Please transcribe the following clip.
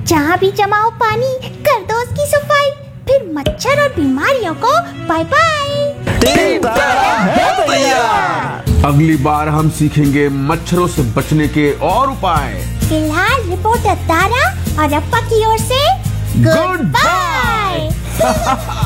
जहाँ भी जमा हो पानी कर दो उसकी सफाई, फिर मच्छर और बीमारियों को बाय बाय। टीम तारा है तैयार। अगली बार हम सीखेंगे मच्छरों से बचने के और उपाय। फिलहाल रिपोर्टर तारा और अप्पा की ओर से गुड बाय।